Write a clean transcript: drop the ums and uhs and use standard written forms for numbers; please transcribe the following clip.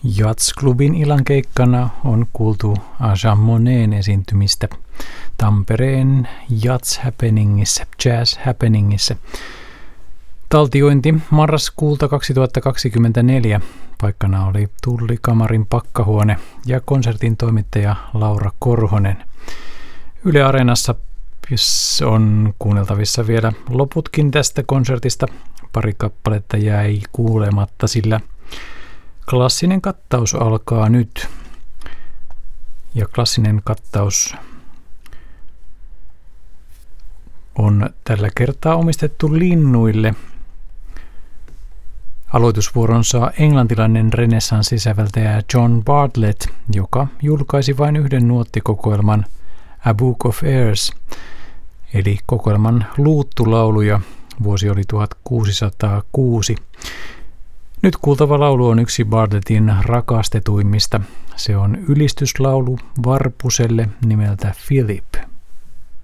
Jazz-klubin ilankeikkana on kuultu Aja Moneen esiintymistä Tampereen Jazz Happeningissä. Taltiointi marraskuulta 2024. Paikkana oli Tullikamarin pakkahuone ja konsertin toimittaja Laura Korhonen. Yle Areenassa on kuunneltavissa vielä loputkin tästä konsertista. Pari kappaletta jäi kuulematta, sillä klassinen kattaus alkaa nyt. Ja klassinen kattaus on tällä kertaa omistettu linnuille. Aloitusvuoron saa englantilainen renessanssisäveltäjä John Bartlett, joka julkaisi vain yhden nuottikokoelman A Book of Airs, eli kokoelman luuttulauluja. Vuosi oli 1606. Nyt kuultava laulu on yksi Bartlettin rakastetuimmista. Se on ylistyslaulu Varpuselle nimeltä Philip.